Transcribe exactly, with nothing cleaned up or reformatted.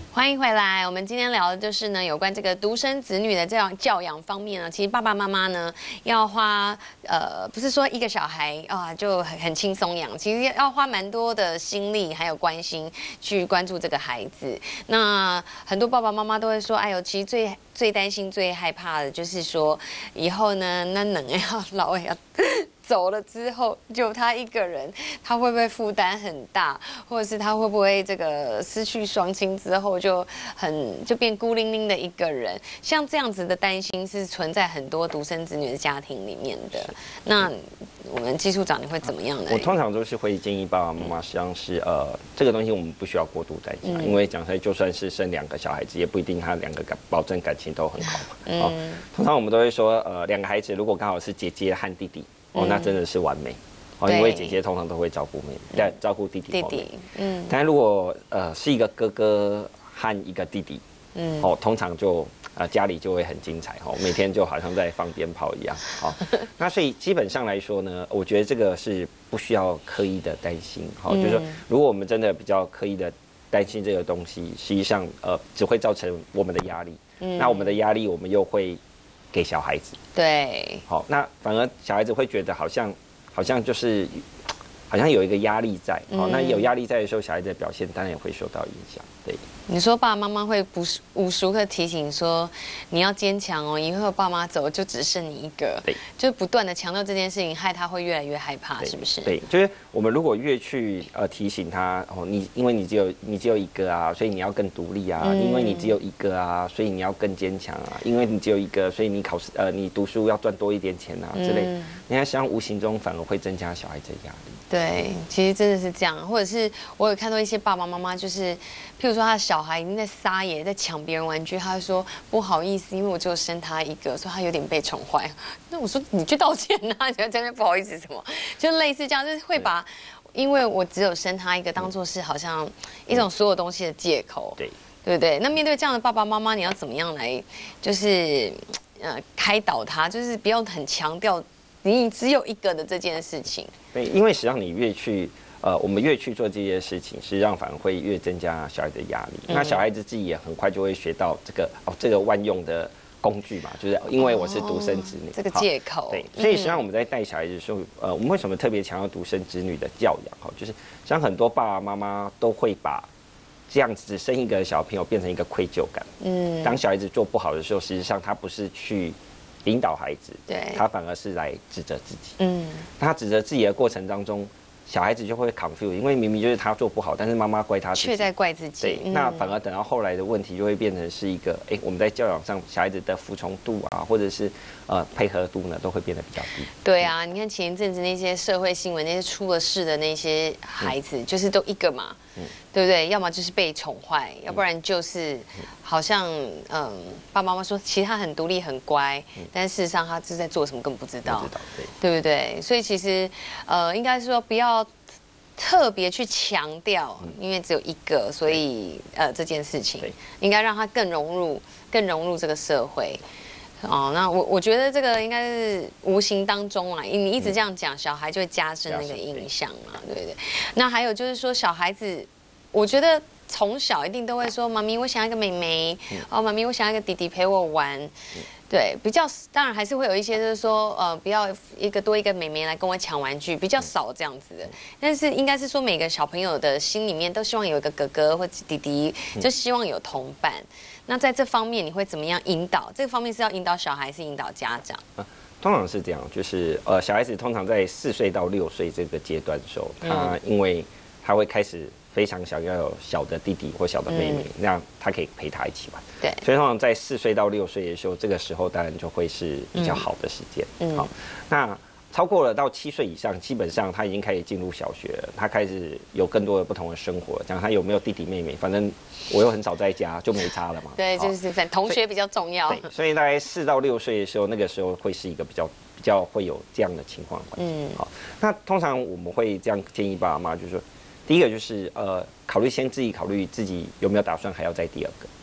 欢迎回来。我们今天聊的就是呢，有关这个独生子女的这样教养方面呢，其实爸爸妈妈呢要花呃，不是说一个小孩啊就很很轻松养，其实要花蛮多的心力还有关心去关注这个孩子。那很多爸爸妈妈都会说，哎呦，其实最最担心、最害怕的就是说，以后呢，那能要老要。走了之后，就他一个人，他会不会负担很大，或者是他会不会这个失去双亲之后就很就变孤零零的一个人？像这样子的担心是存在很多独生子女的家庭里面的。那我们技术长你会怎么样呢？ 我通常都是会建议爸爸妈妈，实际上是呃这个东西我们不需要过度担心、嗯，因为讲出来就算是生两个小孩子，也不一定他两个感保证感情都很好嘛。嗯、哦，通常我们都会说，呃，两个孩子如果刚好是姐姐和弟弟。哦，那真的是完美，哦，因为姐姐通常都会照顾妹妹，对，照顾弟弟。弟弟，嗯。但如果呃是一个哥哥和一个弟弟，嗯，哦，通常就呃家里就会很精彩，哦，每天就好像在放鞭炮一样，好、哦。那所以基本上来说呢，我觉得这个是不需要刻意的担心，好、哦，就是说如果我们真的比较刻意的担心这个东西，实际上呃只会造成我们的压力，嗯，那我们的压力我们又会。给小孩子， 对， 好，那反而小孩子会觉得好像，好像就是，好像有一个压力在，好、嗯，那有压力在的时候，小孩子的表现当然也会受到影响，对。 你说爸爸妈妈会不无时无刻提醒说你要坚强哦，以后爸妈走就只剩你一个，对，就不断的强调这件事情，害他会越来越害怕，是不是？ 对，就是我们如果越去呃提醒他哦，你因为你只有你只有一个啊，所以你要更独立啊，嗯、因为你只有一个啊，所以你要更坚强啊，因为你只有一个，所以你考试呃你读书要赚多一点钱啊之类，嗯、你看实际上无形中反而会增加小孩子的压力。 对，其实真的是这样，或者是我有看到一些爸爸妈妈，就是譬如说他的小孩已经在撒野，在抢别人玩具，他就说不好意思，因为我只有生他一个，所以他有点被宠坏。那我说你去道歉啊，你真的不好意思什么？就类似这样，就是会把因为我只有生他一个当做是好像一种所有东西的借口，对对不对？那面对这样的爸爸妈妈，你要怎么样来就是呃开导他，就是不要很强调。你只有一个的这件事情， 对，因为实际上你越去呃，我们越去做这些事情，实际上反而会越增加小孩的压力。嗯、那小孩子自己也很快就会学到这个哦，这个万用的工具嘛，就是因为我是独生子女， 哦、这个借口。 对，所以实际上我们在带小孩子的时候，呃，我们为什么特别强调独生子女的教养？哈，就是像很多爸爸妈妈都会把这样子只生一个小朋友变成一个愧疚感。嗯，当小孩子做不好的时候，实际上他不是去。引导孩子，对，他反而是来指责自己。嗯，他指责自己的过程当中，小孩子就会 confuse， 因为明明就是他做不好，但是妈妈怪他自己， 却在怪自己。 对，嗯、那反而等到后来的问题就会变成是一个，哎、欸，我们在教养上小孩子的服从度啊，或者是呃配合度呢，都会变得比较低。 对啊，你看前一阵子那些社会新闻，那些出了事的那些孩子，嗯、就是都一个嘛。嗯，对不对？要么就是被宠坏，要不然就是好像嗯，爸爸妈妈说其实他很独立很乖，嗯、但事实上他是在做什么根本不知道，不知道对，对不对？所以其实呃，应该是说不要特别去强调，嗯、因为只有一个，所以呃这件事情应该让他更融入，更融入这个社会。哦，那我我觉得这个应该是无形当中啊，你一直这样讲，小孩就会加深那个印象嘛，对不对？那还有就是说，小孩子，我觉得从小一定都会说，妈咪，我想要一个妹妹，哦，妈咪，我想要一个弟弟陪我玩，对，比较当然还是会有一些就是说，呃，不要一个多一个妹妹来跟我抢玩具，比较少这样子的。但是应该是说，每个小朋友的心里面都希望有一个哥哥或弟弟，就希望有同伴。那在这方面你会怎么样引导？这个方面是要引导小孩，是引导家长？啊， 通常是这样，就是呃，小孩子通常在四岁到六岁这个阶段的时候，他因为他会开始非常想要有小的弟弟或小的妹妹，嗯、那他可以陪他一起玩。对，所以通常在四岁到六岁的时候，这个时候当然就会是比较好的时间。嗯，好，那。超过了到七岁以上，基本上他已经开始进入小学了，他开始有更多的不同的生活。讲他有没有弟弟妹妹，反正我又很少在家，就没差了嘛。 对，就是反正同学比较重要。 对，所以大概四到六岁的时候，那个时候会是一个比较比较会有这样的情况。嗯，好，那通常我们会这样建议爸爸妈妈，就是说，第一个就是呃，考虑先自己考虑自己有没有打算还要再第二个。